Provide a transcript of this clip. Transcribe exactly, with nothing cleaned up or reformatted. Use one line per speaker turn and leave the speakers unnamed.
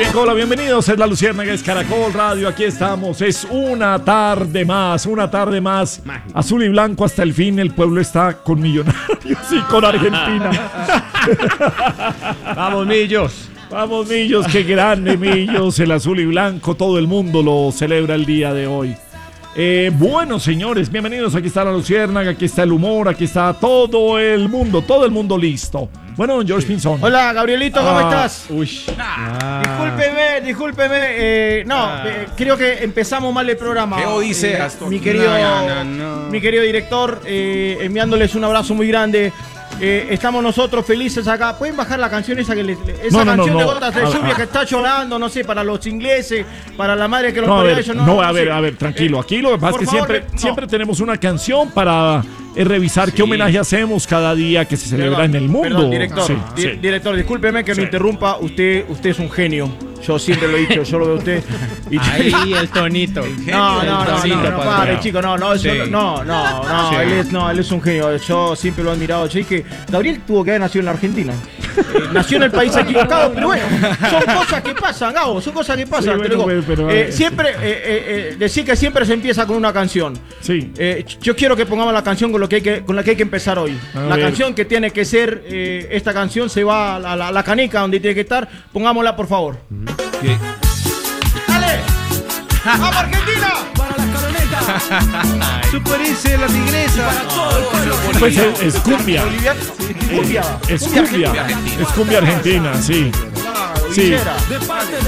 Rico, hola, bienvenidos. Es La Luciérnaga, es Caracol Radio. Aquí estamos. Es una tarde más, una tarde más. Mágico. Azul y blanco hasta el fin. El pueblo está con Millonarios y con Argentina.
Vamos, Millos.
Vamos, Millos, qué grande, Millos. El azul y blanco, todo el mundo lo celebra el día de hoy. Eh, bueno, señores, bienvenidos. Aquí está La Luciérnaga, aquí está el humor, aquí está todo el mundo, todo el mundo listo. Bueno, don George Pinzón.
Hola, Gabrielito, ¿cómo
Ah,
estás?
Uy.
Ah. Discúlpeme, discúlpeme. Eh, no,
Ah.
eh, creo que empezamos mal el programa.
¿Qué odiseas,
Eh, mi querido,
No, no, no, no.
mi querido director, eh, enviándoles un abrazo muy grande. Eh, estamos nosotros felices acá. ¿Pueden bajar la canción esa que le, esa
No, no,
canción
no,
de
no.
Gotas de
Ah,
Lluvia
ah.
que está llorando, no sé, para los ingleses, para la madre que los
No, a
parió
ver,
ellos,
no, a ver,
sé.
a ver, tranquilo.
Eh,
Aquí lo que pasa es
por
que
favor,
siempre,
no.
siempre tenemos una canción para eh, revisar
Sí.
qué homenaje hacemos cada día que se celebra
Perdón,
en el mundo.
perdón, director,
Sí,
di-
sí.
director, discúlpeme que
Sí.
me interrumpa. Usted, usted es un genio. Yo siempre lo he dicho, yo lo veo a usted. Y
Ahí el tonito.
No, no, no,
Tonito,
no, no,
padre.
pare, chico, no, no, eso
Sí.
no, no, no,
Sí.
él es, no, él es un genio, yo siempre lo he admirado. Yo dije, Gabriel tuvo que haber nacido en la Argentina. Eh, nació en el país equivocado, pero bueno, son cosas que pasan, Gabo, son cosas que pasan.
Sí,
te lo
bueno,
digo.
pero,
Eh,
eh,
siempre, eh, eh, eh, decir que siempre se empieza con una canción.
Sí.
Eh, yo quiero que pongamos la canción con, lo que hay que, con la que hay que empezar hoy.
A
La
ver.
canción que tiene que ser, eh, esta canción se va a la, la- la canica donde tiene que estar. Pongámosla, por favor.
¿Qué?
¡Dale! ¡Vamos, Argentina!
Superice la tigresa.
Pues es, es cumbia.
Boliviana. Cumbia.
Es
Cumbia
cumbia.
argentina.
Es cumbia argentina, sí.
Claro,
Sí.
Villera.
De parte de